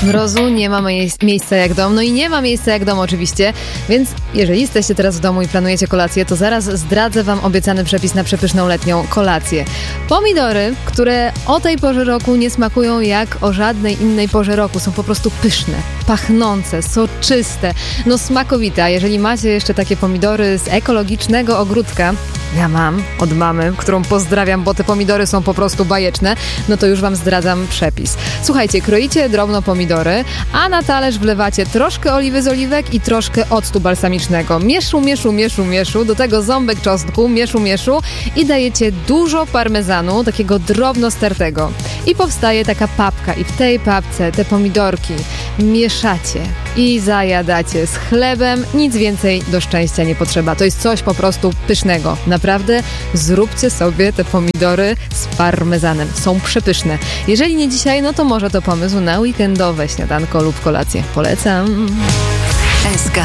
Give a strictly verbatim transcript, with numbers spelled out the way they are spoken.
Mrozu nie ma mie- miejsca jak dom, no i nie ma miejsca jak dom oczywiście, więc jeżeli jesteście teraz w domu i planujecie kolację, to zaraz zdradzę wam obiecany przepis na przepyszną letnią kolację. Pomidory, które o tej porze roku nie smakują jak o żadnej innej porze roku, są po prostu pyszne, pachnące, soczyste, no smakowite. A jeżeli macie jeszcze takie pomidory z ekologicznego ogródka, ja mam od mamy, którą pozdrawiam, bo te pomidory są po prostu bajeczne, no to już wam zdradzam przepis. Słuchajcie, kroicie drobno pomidory, a na talerz wlewacie troszkę oliwy z oliwek i troszkę octu balsamicznego. Mieszu, mieszu, mieszu, mieszu, do tego ząbek czosnku, mieszu, mieszu i dajecie dużo parmezanu, takiego drobno stertego. I powstaje taka papka i w tej papce te pomidorki mieszacie i zajadacie z chlebem. Nic więcej do szczęścia nie potrzeba. To jest coś po prostu pysznego. Naprawdę zróbcie sobie te pomidory z parmezanem. Są przepyszne. Jeżeli nie dzisiaj, no to może to pomysł na weekendowe śniadanko lub kolację. Polecam. S K